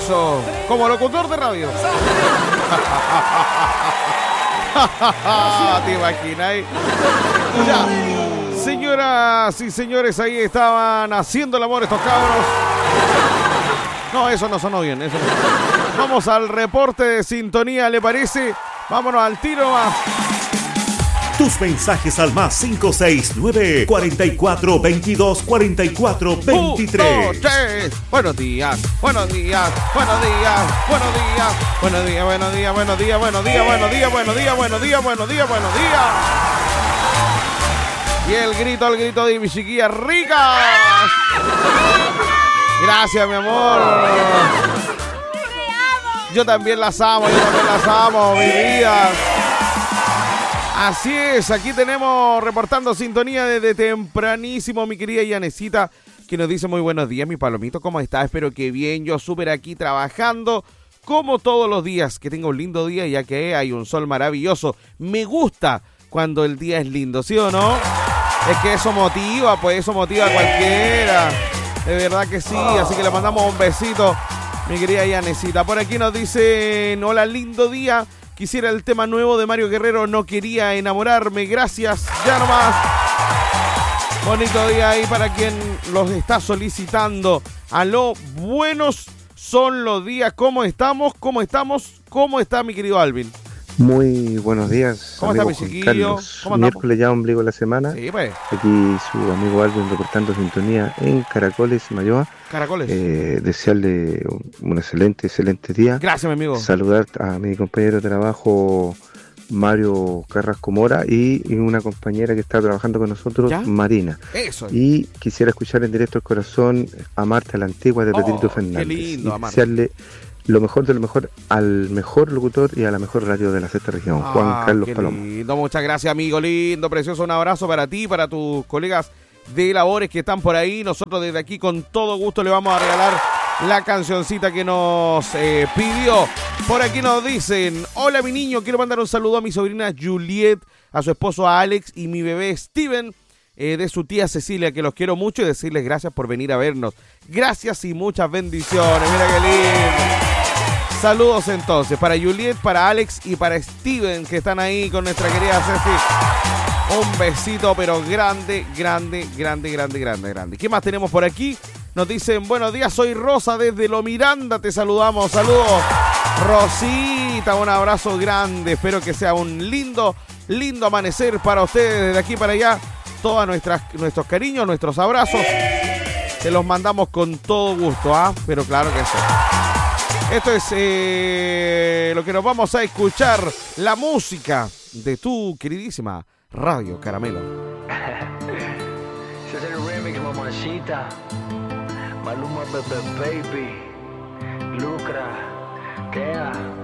Eso, como locutor de radio. ¿Te imaginas? Ya. Señoras y señores, ahí estaban haciendo el amor estos cabros. No, eso no sonó bien. Eso no. Vamos al reporte de sintonía, ¿le parece? Vámonos al tiro más. Tus mensajes al más 569 44 22 44 23. Buenos días, buenos días, buenos días, buenos días, buenos días, buenos días, buenos días, buenos días, buenos días, buenos días, buenos días, buenos días, buenos días. Y el grito de mi chiquilla rica. Gracias, mi amor. Yo también las amo, mi vida. Así es, aquí tenemos reportando sintonía desde tempranísimo mi querida Yanecita, que nos dice muy buenos días, mi palomito, ¿cómo estás? Espero que bien, yo súper aquí trabajando como todos los días, que tenga un lindo día ya que hay un sol maravilloso. Me gusta cuando el día es lindo, ¿sí o no? Es que eso motiva, pues eso motiva a cualquiera, de verdad que sí, así que le mandamos un besito, mi querida Yanecita. Por aquí nos dicen, hola, lindo día. Quisiera el tema nuevo de Mario Guerrero, no quería enamorarme, gracias, ya nomás. Bonito día ahí para quien los está solicitando. Aló, buenos son los días, ¿cómo estamos? ¿Cómo estamos? ¿Cómo está mi querido Alvin? Muy buenos días, ¿cómo está mi chiquillo? ¿Cómo miércoles ya ombligo de la semana. Sí, pues. Aquí su amigo Alvin reportando sintonía en Caracoles, Mayoa. Caracoles. Desearle un excelente día. Gracias, mi amigo. Saludar a mi compañero de trabajo Mario Carrasco Mora y una compañera que está trabajando con nosotros, ¿ya? Marina. Eso. Y quisiera escuchar en directo al corazón a Marta la Antigua de Petrito Fernández. Qué lindo, y desearle lo mejor de lo mejor al mejor locutor y a la mejor radio de la sexta región, Juan Carlos Paloma. Lindo, muchas gracias, amigo lindo, precioso, un abrazo para ti, para tus colegas de labores que están por ahí. Nosotros desde aquí con todo gusto le vamos a regalar la cancioncita que nos pidió. Por aquí nos dicen, hola mi niño, quiero mandar un saludo a mi sobrina Juliet, a su esposo Alex y mi bebé Steven, de su tía Cecilia, que los quiero mucho, y decirles gracias por venir a vernos. Gracias y muchas bendiciones, mira qué lindo. Saludos entonces para Juliet, para Alex y para Steven, que están ahí con nuestra querida Ceci. Un besito, pero grande. ¿Qué más tenemos por aquí? Nos dicen, buenos días, soy Rosa desde Lo Miranda, te saludamos. Saludos, Rosita, un abrazo grande. Espero que sea un lindo amanecer para ustedes desde aquí para allá. Todos nuestros cariños, nuestros abrazos, se los mandamos con todo gusto, ¿ah? Pero claro que sí. Esto es lo que nos vamos a escuchar, la música de tu queridísima Radio Caramelo. Ese es el remix, mamacita. Maluma, Baby, Lucra, Kea.